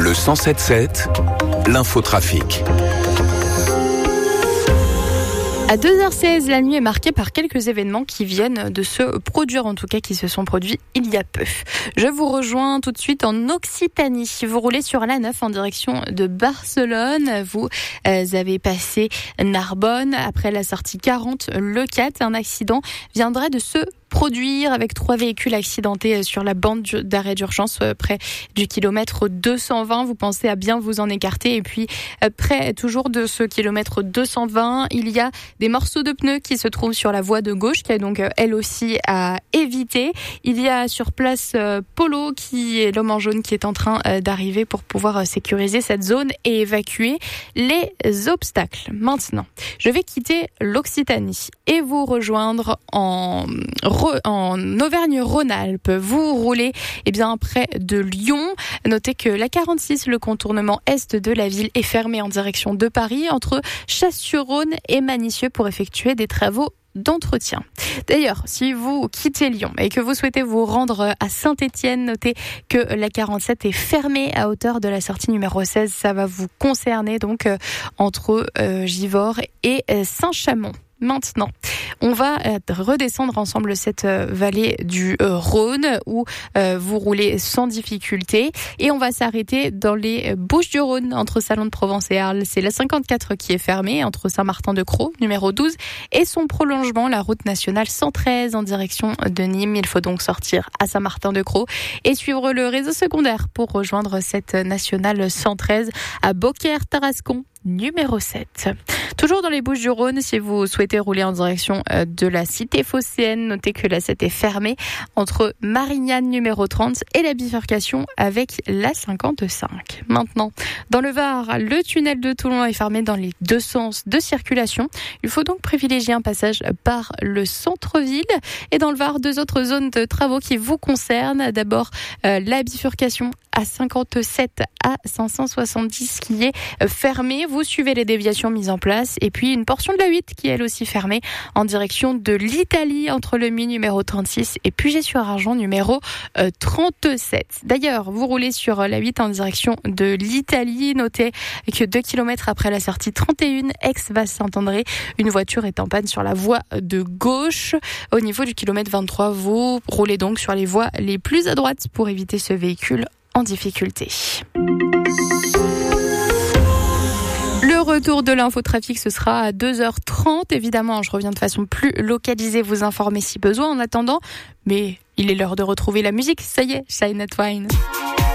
Le 107.7, l'infotrafic. À 2h16, la nuit est marquée par quelques événements qui viennent de se produire, en tout cas qui se sont produits il y a peu. Je vous rejoins tout de suite en Occitanie. Vous roulez sur l'A9 en direction de Barcelone. Vous avez passé Narbonne. Après la sortie 40, le 4, un accident viendrait de se produire avec 3 véhicules accidentés sur la bande d'arrêt d'urgence près du kilomètre 220. Vous pensez à bien vous en écarter. Et puis, près toujours de ce kilomètre 220, il y a des morceaux de pneus qui se trouvent sur la voie de gauche, qui est donc elle aussi à éviter. Il y a sur place Polo, qui est l'homme en jaune, qui est en train d'arriver pour pouvoir sécuriser cette zone et évacuer les obstacles. Maintenant, je vais quitter l'Occitanie et vous rejoindre en Auvergne-Rhône-Alpes. Vous roulez près de Lyon. Notez que la 46, le contournement est de la ville, est fermé en direction de Paris entre Chasse-sur-Rhône et Manicieux pour effectuer des travaux d'entretien. D'ailleurs, si vous quittez Lyon et que vous souhaitez vous rendre à Saint-Étienne, notez que la 47 est fermée à hauteur de la sortie numéro 16. Ça va vous concerner donc entre Givors et Saint-Chamond. Maintenant, on va redescendre ensemble cette vallée du Rhône où vous roulez sans difficulté et on va s'arrêter dans les Bouches-du-Rhône entre Salon de Provence et Arles. C'est la 54 qui est fermée entre Saint-Martin-de-Crau, numéro 12, et son prolongement, la route nationale 113 en direction de Nîmes. Il faut donc sortir à Saint-Martin-de-Crau et suivre le réseau secondaire pour rejoindre cette nationale 113 à Beaucaire-Tarascon, numéro 7. Toujours dans les Bouches-du-Rhône, si vous souhaitez rouler en direction de la cité phocéenne, notez que la 7 est fermée entre Marignane numéro 30 et la bifurcation avec la 55. Maintenant, dans le Var, le tunnel de Toulon est fermé dans les deux sens de circulation. Il faut donc privilégier un passage par le centre-ville. Et dans le Var, 2 autres zones de travaux qui vous concernent. D'abord, la bifurcation à 57 à 570 qui est fermée. Vous suivez les déviations mises en place. Et puis une portion de la 8 qui est elle aussi fermée en direction de l'Italie entre le Mi numéro 36 et Puget-sur-Argent numéro 37. D'ailleurs, vous roulez sur la 8 en direction de l'Italie. Notez que 2 km après la sortie 31, Aix-Vasse-Saint-André, une voiture est en panne sur la voie de gauche. Au niveau du kilomètre 23, vous roulez donc sur les voies les plus à droite pour éviter ce véhicule en difficulté. Le retour de l'infotrafic, ce sera à 2h30. Évidemment, je reviens de façon plus localisée vous informer si besoin en attendant. Mais il est l'heure de retrouver la musique. Ça y est, Shania Twain.